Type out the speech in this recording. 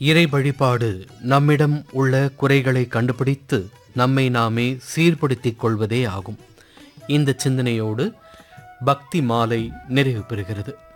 இறை வழிபாடு நம்மிடம் உள்ள குறைகளை கண்டுபிடித்து நம்மை நாமே சீர்படுத்திக் கொள்வதே ஆகும். இந்த சிந்தனையோடு பக்தி மாலை நிறைவு பெறுகிறது.